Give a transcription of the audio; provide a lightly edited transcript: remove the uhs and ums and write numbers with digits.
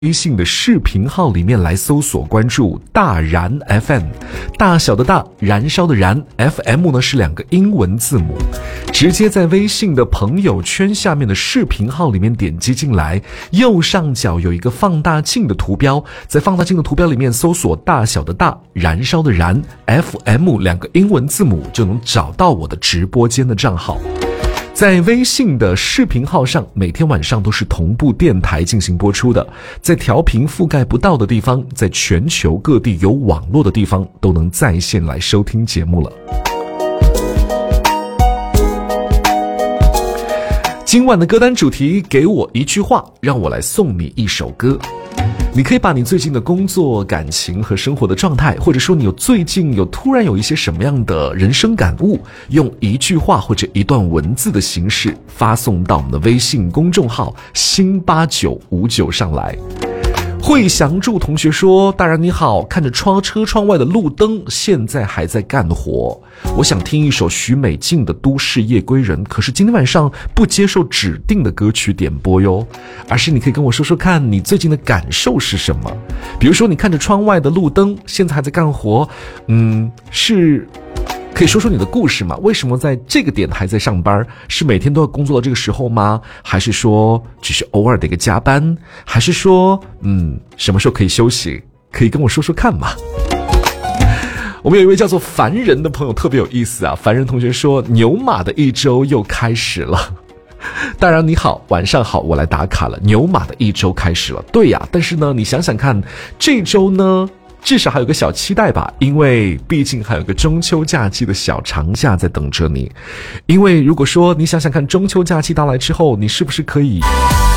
微信的视频号里面来搜索关注大燃 FM， 大小的大，燃烧的燃， FM 呢是2个英文字母，直接在微信的朋友圈下面的视频号里面点击进来，右上角有一个放大镜的图标，在放大镜的图标里面搜索大小的大，燃烧的燃， FM 2个英文字母，就能找到我的直播间的账号。在微信的视频号上，每天晚上都是同步电台进行播出的，在调频覆盖不到的地方，在全球各地有网络的地方，都能在线来收听节目了。今晚的歌单主题，给我一句话，让我来送你一首歌。你可以把你最近的工作、感情和生活的状态，或者说你最近突然有一些什么样的人生感悟，用一句话或者一段文字的形式发送到我们的微信公众号新8959上来。惠祥柱同学说，大然你好，看着车窗外的路灯，现在还在干活，我想听一首许美静的都市夜归人，可是今天晚上不接受指定的歌曲点播哟，而是你可以跟我说说看你最近的感受是什么。比如说你看着窗外的路灯，现在还在干活，是可以说说你的故事吗？为什么在这个点还在上班？是每天都要工作到这个时候吗？还是说只是偶尔的一个加班？还是说什么时候可以休息？可以跟我说说看吗？我们有一位叫做凡人的朋友特别有意思啊，凡人同学说，牛马的一周又开始了。大然你好，晚上好，我来打卡了，牛马的一周开始了。对呀，但是呢，你想想看，这周呢至少还有个小期待吧，因为毕竟还有个中秋假期的小长假在等着你。因为如果说你想想看，中秋假期到来之后，你是不是可以